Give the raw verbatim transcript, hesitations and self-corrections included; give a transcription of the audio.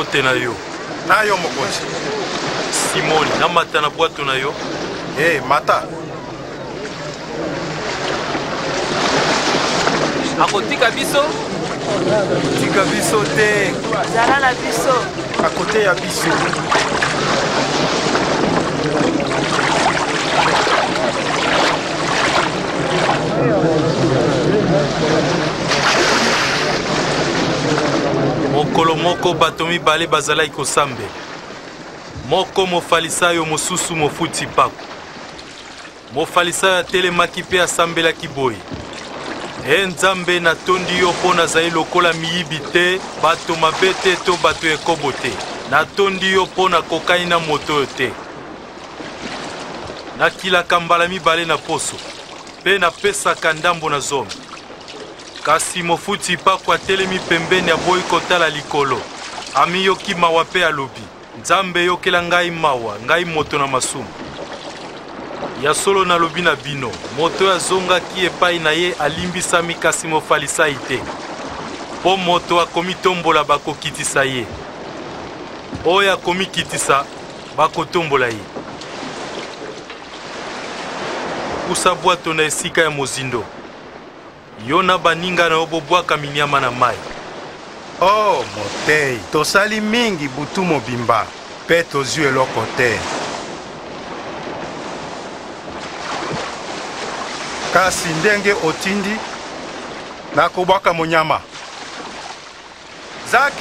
te na yo. Na yo mokonzi. Simoni, na mata na bwato na yo. Eh, mata. Akotika biso? Tika biso te. Zala na biso. Akote ya biso. Mokolo moko bato mibale bazalaki kosambe. Moko mofalisayo mosusu mofuti pako. Mofalisayo atelemaki mpe asambelaki boye. E Nzambe natondi yo mpo nazali lokola miyibi te, bato mabe te to bato ekobo te. Natondi yo mpo nakokani na moto oyo te. Nakilaka mbala mibale na poso, mpe napesaka ndambo na zomi. Kasi mofuti pako atelemi pembeni aboyi kotala likolo. Amiyoki mawa mpe alobi, Nzambe yokela ngai mawa, ngai moto na masumu. Ya solo nalobi na bino, moto azongaki epai na ye alimbisami kasi mofalisai te. Po moto akomi tombola bakokitisa ye. Oyo akomi kitisa bakotombola ye. Kusa bwato na esika ya mozindo. Yo na baninga na yo bobwaka minyama na mai. Oh, motei, tosali mingi butu mobimba, pe tozwi eloko te. Kasi ndenge otindi, nakobwaka monyama. Zaki